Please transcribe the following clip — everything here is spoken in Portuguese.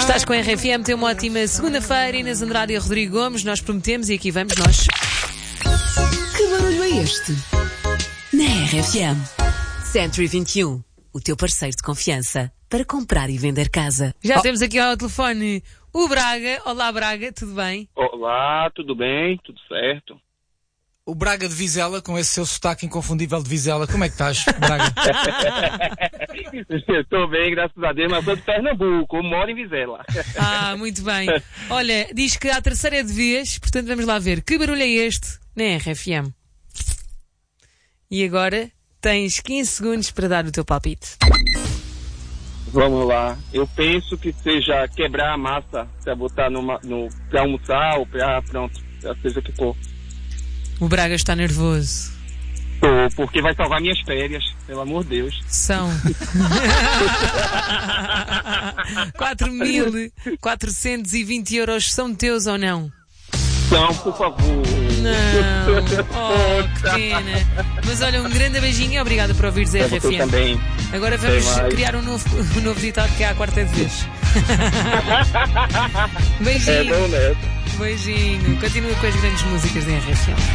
Estás com a RFM, tem uma ótima segunda-feira. Inês Andrade e Rodrigo Gomes, nós prometemos e aqui vamos nós. Que barulho é este? Na RFM. Century 21, o teu parceiro de confiança para comprar e vender casa. Já temos aqui ao telefone o Braga. Olá, Braga, tudo bem? Olá, tudo bem? Tudo certo? O Braga de Vizela, com esse seu sotaque inconfundível de Vizela, como é que estás, Braga? Estou bem, graças a Deus, mas sou de Pernambuco, eu moro em Vizela. Ah, muito bem. Olha, diz que a terceira é de vez, portanto vamos lá ver. Que barulho é este na RFM? E agora tens 15 segundos para dar o teu palpite. Vamos lá. Eu penso que seja quebrar a massa, para botar para almoçar ou para pronto, seja o que for. O Braga está nervoso. Tô, porque vai salvar minhas férias, pelo amor de Deus. São 4.420 euros são teus ou não? Então, por favor. Não. Oh, que pena. Mas olha, um grande beijinho e obrigada por ouvires a Você RFM. também. Agora vamos criar um novo ditado que é a quarta de vez. Beijinho. É bom, né? Beijinho. Continua com as grandes músicas da RFM.